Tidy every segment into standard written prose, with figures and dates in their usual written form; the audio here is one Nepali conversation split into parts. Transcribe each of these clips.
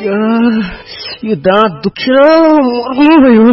यो दाँत दुखेर मर्नु भयो।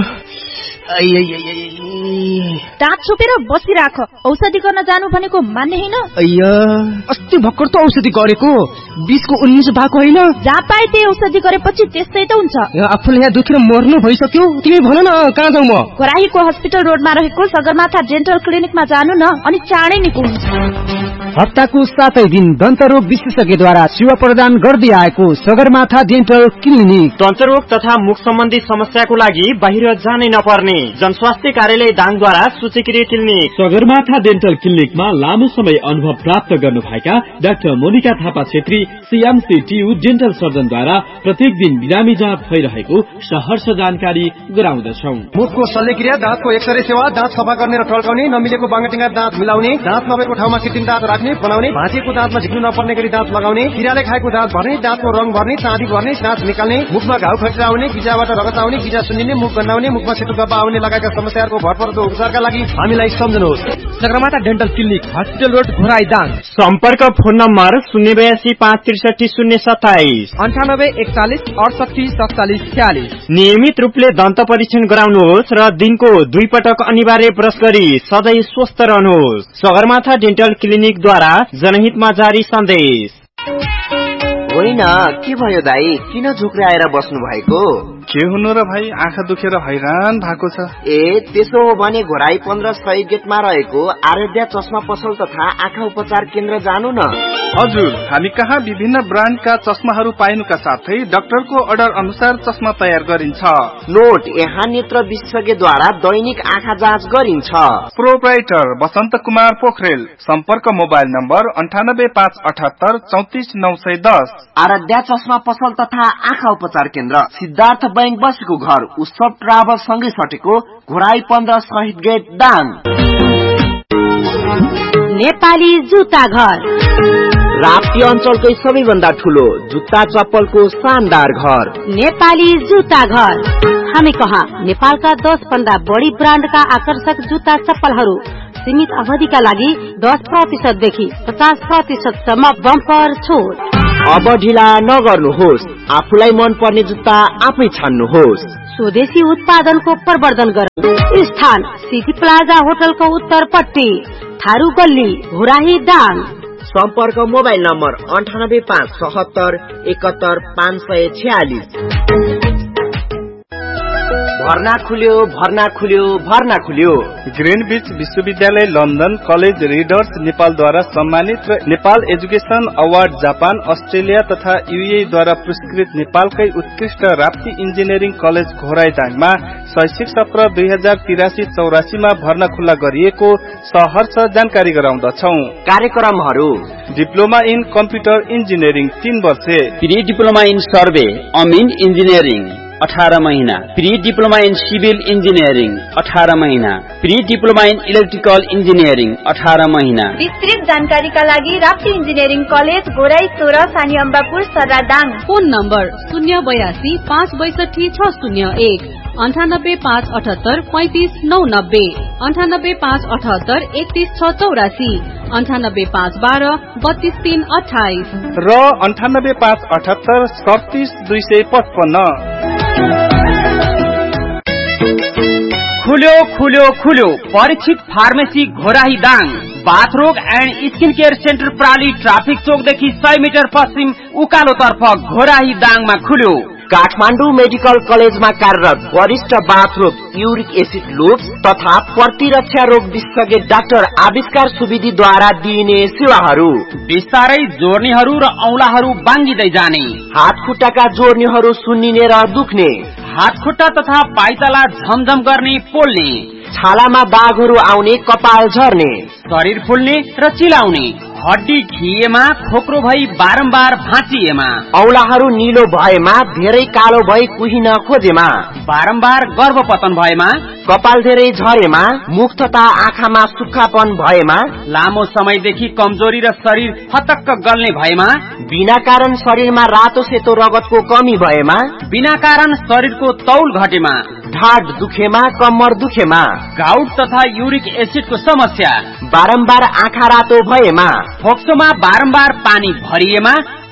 दाँत छोपेर बसिराख, औषधि गर्न जानु भनेको मान्ने हैन। अस्ति भर्खर त औषधि गरेको, 20 को 19 भएको होइन। जहाँ पाए त्यही औषधि गरेपछि त्यस्तै त हुन्छ। आफूले यहाँ दुखेर मर्नु भइसक्यो, तिमी भन न कहाँ जाउँ म? घोराहीको हस्पिटल रोडमा रहेको सगरमाथा डेन्टल क्लिनिकमा जानु न, अनि चाँडै निको हुन्छ। हप्ताको 7 दिन दन्तरोग विशेषज्ञद्वारा सेवा प्रदान गर्दै आएको सगरमाथा डेन्टल क्लिनिक। दन्तरोग तथा मुख सम्बन्धी समस्याको लागि बाहिर जानै नपर्ने जनस्वास्थ्य कार्यालय दाङद्वारा सूचीकृत क्लिनिक सगरमाथा डेन्टल क्लिनिकमा लामो समय अनुभव प्राप्त गर्नुभएका doctor Monika Thapa Chhetri CMCTU dental सर्जनद्वारा प्रत्येक दिन बिरामी जाँच भइरहेको सहर्ष जानकारी गराउँदछौं। मुखको शल्यक्रिया, दाँतको एक्सरे सेवा, दाँत सफा गर्ने र टल्काउने, नमिलेको बाङ्गाटिङ्गा दाँत मिलाउने, दाँत नभएको ठाउँमा कृत्रिम दाँत राख्ने बनाउने, भाँचिएको दाँतमा झिक्नु नपर्ने गरी दाँत लगाउने, किराले खाएको दाँत भर्ने, दाँतको रङ भर्ने, चाँदी भर्ने, दाँत निकाल्ने, मुखमा घाउ खटिरा आउने, गिजाबाट रगत आउने, गिजा सुन्निने, मुख गन्नाउने, मुखमा सेतो गब्बा आउने लगायतका समस्याहरूको भरपर्दो उपचारका लागि हामीलाई सम्झनुहोस्। Sagarmatha dental clinic, hospital road, Ghorahi, Dang. सम्पर्क फोन नम्बर 082 563 027 98 41 68 47 46। नियमित रूपले दन्त परीक्षण गराउनुहोस् र दिनको 2 पटक अनिवार्य ब्रश गरी सधैँ स्वस्थ रहनुहोस्। सगरमाथा डेन्टल क्लिनिकद्वारा जनहितमा जारी सन्देश। होइन, के भयो दाई, किन झुक्राएर बस्नु भएको? के हुनु र भाइ, आँखा दुखेर हैरान भएको छ। त्यसो हो भने घोराई 15 सही गेटमा रहेको आराध्या चस्मा पसल तथा आँखा उपचार केन्द्र जानु न। हजुर, हामी कहाँ विभिन्न ब्रान्डका चस्माहरू पाइनुका साथै डाक्टरको अर्डर अनुसार चस्मा तयार गरिन्छ। नोट, यहाँ नेत्र विशेषज्ञद्वारा दैनिक आँखा जाँच गरिन्छ। प्रोप्राइटर बसन्त कुमार पोखरेल। सम्पर्क मोबाइल नम्बर 98 578 34 910। आराध्या चस्मा पसल तथा आँखा उपचार केन्द्र, सिद्धार्थ बैंक बसेको घर, उत्सव ट्राभल सँगै सटेको, घोराई 15 शहीद गेट, दाङ। नेपाली जुत्ता घर, राप्ती अञ्चलकै सबैभन्दा ठूलो जुत्ता चप्पलको शानदार घर, नेपाली जुत्ता घर। हामी कहाँ नेपालका 10 भन्दा बढी ब्रान्डका आकर्षक जुत्ता चप्पलहरू सीमित अवधिका लागि 10% देखि 50% सम्म बम्पर छुट। अब ढिला नगर्नुहोस्, आफूलाई मन पर्ने जुत्ता आफै छान्नुहोस्। स्वदेशी उत्पादनको प्रवर्धन गरौँ। स्थान सिटी प्लाजा होटलको उत्तरपट्टि, थारू गल्ली, घोराही, दाङ। सम्पर्क मोबाइल नम्बर 98 577 71 546। भर्ना खुल्यो। ग्रीनविच विश्वविद्यालय लन्डन कलेज रिडर्स नेपालद्वारा सम्मानित र Nepal education award Japan, Australia तथा UAE द्वारा पुरस्कृत नेपालकै उत्कृष्ट राप्ती इन्जिनियरिङ कलेज घोराई दाङमा शैक्षिक सत्र 2083-84 मा भर्ना खुल्ला गरिएको सहर्ष जानकारी गराउँदछौ। कार्यक्रमहरू: डिप्लोमा इन कम्प्युटर इन्जिनियरिङ 3 वर्ष, pre diploma in survey Amin engineering 18 महिना, pre diploma in civil engineering 18 महिना, pre diploma in electrical engineering 18 महिना। विस्तृत जानकारीका लागि राप्ती इन्जिनियरिङ कलेज घोराई 16 सानी अम्बापुर सर्रा दाङ। फोन नम्बर 082 562 601 98 578 35 990 98 578 31 684 98 512 32 328 र 98 578 37 255। खुल्यो Parikshit pharmacy Ghorahi Dang. बाथरोग and skin care centre प्राली traffic चौकदेखि 100 metre पश्चिम उकालो तर्फ घोराही दाङमा खुल्यो। काठमाडौँ मेडिकल कलेजमा कार्यरत वरिष्ठ बाथरोग, युरिक एसिड लुप्स तथा प्रतिरक्षा रोग विशेषज्ञ डाक्टर आविष्कार सुविधिद्वारा दिइने सेवाहरू: बिस्तारै जोर्नीहरू र औलाहरू बाङ्गिँदै जाने, हात खुट्टाका जोर्नीहरू सुन्निने र दुख्ने, हात खुट्टा तथा पाइताला झमझम गर्ने, पोल्ने, छालामा दागहरू आउने, कपाल झर्ने, शरीर फुल्ने र चिलाउने, हड्डी खिएमा, खोक्रो भई बारम्बार भाँचिएमा, औलाहरू निलो भएमा, धेरै कालो भई कुहिन खोजेमा, बारम्बार गर्भपतन भएमा, कपाल धेरै झरेमा, मुख तथा आँखामा सुक्खापन भएमा, लामो समयदेखि कमजोरी र शरीर फतक्क गल्ने भएमा, बिना कारण शरीरमा रातो सेतो रगतको कमी भएमा, बिना कारण शरीरको तौल घटेमा, ढाड दुखेमा, कम्मर दुखेमा, गाउट तथा युरिक एसिडको समस्या, बारम्बार आँखा रातो भएमा, फोक्सोमा बारम्बार पानी भरिएमा,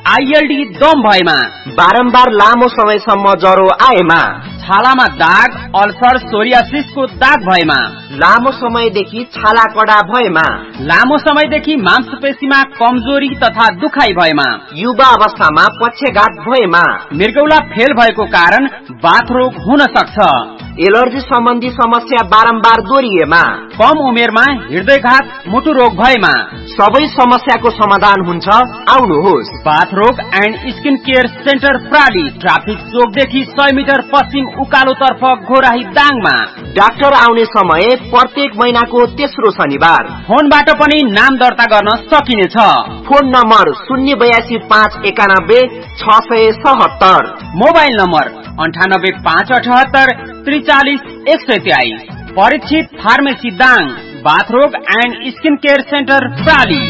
ILD दम भएमा, बारम्बार लामो समयसम्म ज्वरो आएमा, छालामा दाग अल्सर सोरियासिसको दाग भएमा, लामो समयदेखि छाला कडा भएमा, लामो समयदेखि मांसपेशीमा कमजोरी तथा दुखाइ भएमा, युवा अवस्थामा पक्षघात भएमा, मृगौला फेल भएको कारण बाथरोग हुन सक्छ, एलर्जी सम्बन्धी समस्या बारम्बार दोहोरिएमा, कम उमेरमा हृदयघात मुटु रोग भएमा, सबै समस्याको समाधान हुन्छ। आउनुहोस् बाथरोग and skin care centre प्राली, traffic चोकदेखि 100 metre पश्चिम उकालोतर्फ घोराही दाङमा। डाक्टर आउने समय प्रत्येक महिनाको तेस्रो शनिबार। फोनबाट पनि नाम दर्ता गर्न सकिनेछ। Phone number 082 591 677, mobile number 98 578 43 123। Parikshit pharmacy Dang, बाथरोग and skin care centre प्राली।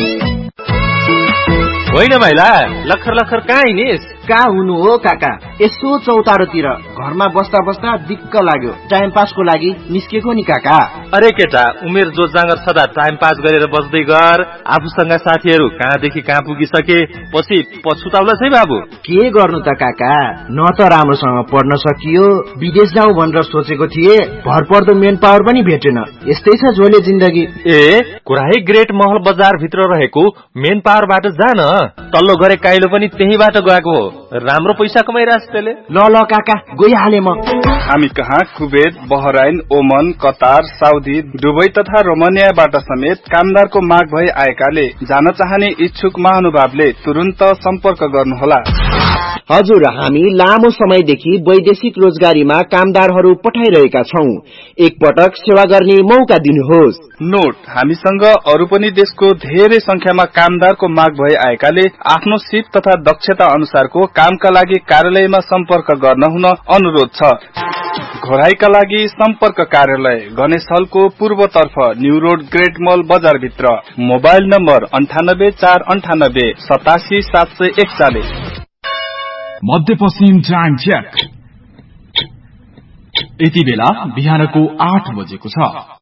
होइन भाइला, लखर लखर कहाँ हिँडिस? कहाँ हुनु हो काका, यसो चौतारोतिर घरमा बस्दा बस्दा दिक्क लाग्यो, टाइम पासको लागि निस्केको नि काका। अरे केटा, उमेर जोजाँगर सदा टाइम पास गरेर बस्दै गर। आफूसँग साथीहरू कहाँदेखि कहाँ पुगिसके, पछि पछुताउला है बाबु। के गर्नु त काका, न त राम्रोसँग पढ्न सकियो, विदेश जाउँ भनेर सोचेको थिए, भरपर्दो मेन पावर पनि भेटेन। यस्तै छ झोले जिन्दगी। ए कुराही ग्रेट महल बजार भित्र रहेको मेन पावरबाट जान, तल्लो गरे काइलो पनि त्यहीबाट गएको हो। राम्रो पैसा कमाइरहेछ त्यसले। ल काका गइहाले म। हामी कहाँ कुवेत, बहराइन, ओमन, कतार, साउदी, दुबई तथा रोमानियाबाट समेत कामदारको माग भई आएकाले जान चाहने इच्छुक महानुभावले तुरुन्त सम्पर्क गर्नुहोला। हजुर, हामी लामो समयदेखि वैदेशिक रोजगारीमा कामदारहरू पठाइरहेका छौं। एकपटक सेवा गर्ने मौका दिनुहोस्। नोट, हामीसँग अरू पनि देशको धेरै संख्यामा कामदारको माग भई आएकाले आफ्नो सिप तथा दक्षता अनुसारको कामका लागि कार्यालयमा सम्पर्क गर्न हुन अनुरोध छ। घोराईका लागि सम्पर्क कार्यालय गणेश हलको पूर्वतर्फ न्यू रोड ग्रेट मल बजार भित्र। Mobile number 98 498 87 741। मध्यपश्चिम टाइम चेक। यति बेला बिहानको 8 बजेको छ।